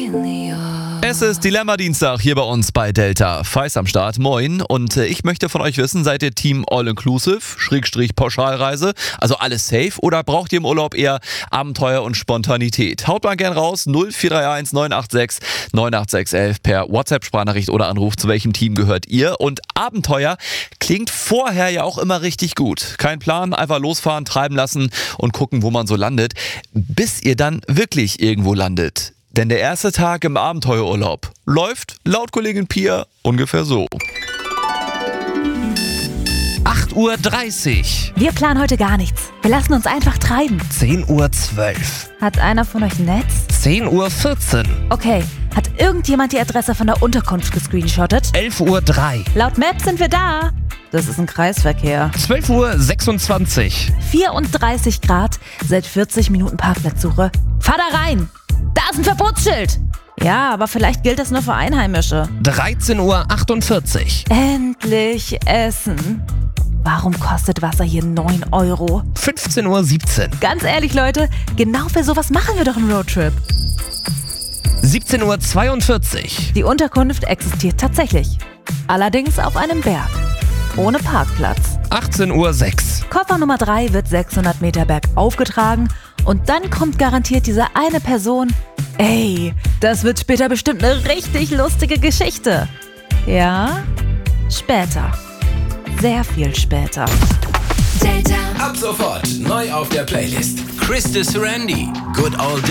Es ist Dilemma-Dienstag hier bei uns bei Delta. Feis am Start, moin. Und ich möchte von euch wissen, seid ihr Team All-Inclusive, / Pauschalreise, also alles safe, oder braucht ihr im Urlaub eher Abenteuer und Spontanität? Haut mal gern raus, 0431 986 98611 per WhatsApp-Sprachnachricht oder Anruf. Zu welchem Team gehört ihr? Und Abenteuer klingt vorher ja auch immer richtig gut. Kein Plan, einfach losfahren, treiben lassen und gucken, wo man so landet, bis ihr dann wirklich irgendwo landet. Denn der erste Tag im Abenteuerurlaub läuft, laut Kollegin Pia, ungefähr so. 8:30 Uhr. Wir planen heute gar nichts. Wir lassen uns einfach treiben. 10:12 Uhr. Hat einer von euch ein Netz? 10:14 Uhr. Okay. Hat irgendjemand die Adresse von der Unterkunft gescreenshottet? 11:03 Uhr. Laut Maps sind wir da. Das ist ein Kreisverkehr. 12:26 Uhr. 34 Grad, seit 40 Minuten Parkplatzsuche. Fahr da rein! Da ist ein Verbotsschild! Ja, aber vielleicht gilt das nur für Einheimische. 13:48 Uhr. Endlich essen. Warum kostet Wasser hier 9 Euro? 15:17 Uhr. Ganz ehrlich, Leute, genau für sowas machen wir doch einen Roadtrip. 17:42 Uhr. Die Unterkunft existiert tatsächlich. Allerdings auf einem Berg. Ohne Parkplatz. 18:06 Uhr. Koffer Nummer 3 wird 600 Meter bergauf getragen und dann kommt garantiert diese eine Person. Ey, das wird später bestimmt eine richtig lustige Geschichte. Ja, später. Sehr viel später. Ab sofort neu auf der Playlist. Chris de Serendy, Good Old